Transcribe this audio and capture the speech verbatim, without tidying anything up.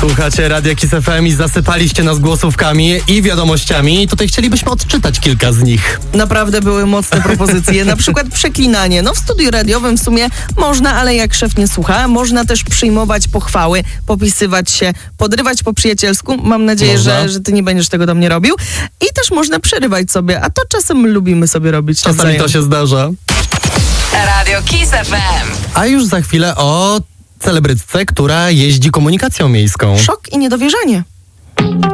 Słuchacie Radia Kiss F M i zasypaliście nas głosówkami i wiadomościami. I tutaj chcielibyśmy odczytać kilka z nich. Naprawdę były mocne propozycje, na przykład przeklinanie. No w studiu radiowym w sumie można, ale jak szef nie słucha, można też przyjmować pochwały, popisywać się, podrywać po przyjacielsku. Mam nadzieję, że, że ty nie będziesz tego do mnie robił. I też można przerywać sobie, a to czasem lubimy sobie robić. Czasami nawzajem. to się zdarza. Radio Kiss F M. A już za chwilę o celebrytce, która jeździ komunikacją miejską. Szok i niedowierzanie.